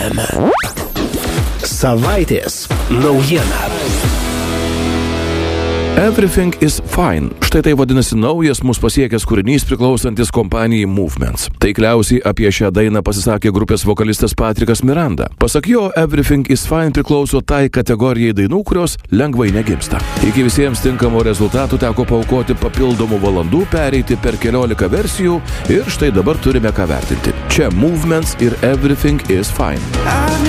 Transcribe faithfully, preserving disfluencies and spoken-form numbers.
Savaitės naujiena. Everything is fine. Štai tai vadinasi naujas mus pasiekęs kūrinys priklausantis kompanijai Movements. Taikliausiai apie šią dainą pasisakė grupės vokalistas Patrikas Miranda. Pasak jo, Everything is fine priklauso tai kategorijai dainų, kurios lengvai negimsta. Iki visiems tinkamo rezultatų teko paaukoti papildomų valandų, pereiti per keliolika versijų ir štai dabar turime ką vertinti. Čia Movements ir Everything is fine.